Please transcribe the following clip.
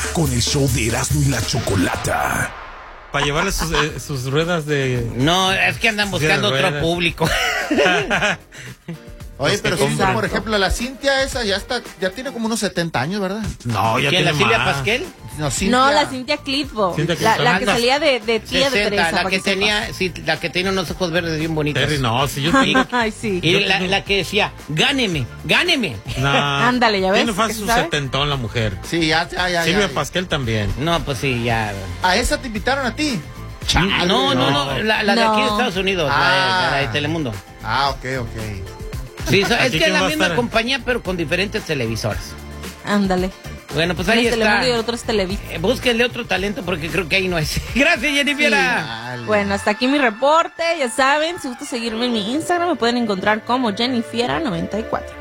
con el show de Erasmo y la Chocolata. Para llevarle sus ruedas de... No, es que andan buscando otro público. Oye, pero Cintia, por ejemplo, la Cintia esa ya tiene como unos 70 años, ¿verdad? No, ya ¿Quién, tiene la Silvia más. Pasquel? No, la Cintia Clitbo. La que salía de tía 60, de Teresa. la que tenía unos ojos verdes bien bonitos. Terry, no, si yo tengo... Ay, sí. Y la que decía, gáneme. No, ándale, ya ves. Tiene fácil su setentón la mujer. Sí, ya. Silvia Pasquel también. No, pues sí, ya. ¿A esa te invitaron a ti? Chale, no. La de aquí de Estados Unidos, la de Telemundo. Ok. Sí, es que es la misma compañía, pero con diferentes televisoras. Ándale. Bueno, pues ahí está. Telemundo y otros Televisa. Búsquenle otro talento porque creo que ahí no es. Gracias, Jennifer. Sí. Bueno, hasta aquí mi reporte. Ya saben, si gusta seguirme en mi Instagram, me pueden encontrar como Jennifiera94.